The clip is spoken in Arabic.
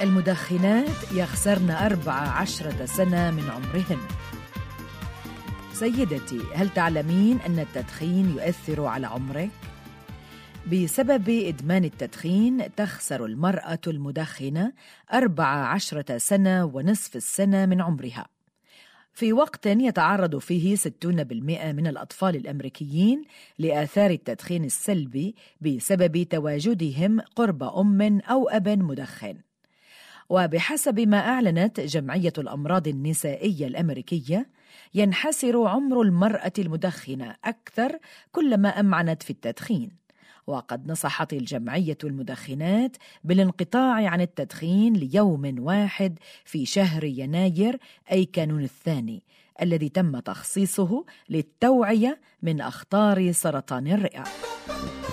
المدخنات يخسرن 14 سنة من عمرهن. سيدتي، هل تعلمين أن التدخين يؤثر على عمرك؟ بسبب إدمان التدخين تخسر المرأة المدخنة 14 سنة ونصف السنة من عمرها، في وقت يتعرض فيه 60% من الأطفال الأمريكيين لآثار التدخين السلبي بسبب تواجدهم قرب أم أو أب مدخن. وبحسب ما أعلنت جمعية الأمراض النسائية الأمريكية، ينحسر عمر المرأة المدخنة أكثر كلما أمعنت في التدخين. وقد نصحت الجمعية المدخنات بالانقطاع عن التدخين ليوم واحد في شهر يناير أي كانون الثاني، الذي تم تخصيصه للتوعية من أخطار سرطان الرئة.